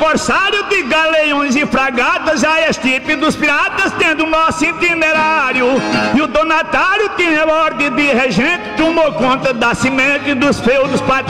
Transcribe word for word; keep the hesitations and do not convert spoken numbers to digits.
corsário de galeões e fragatas, já é estirpe dos piratas, tendo nosso itinerário. E o donatário tinha ordem de regente, tomou conta da semente dos feudos patrões.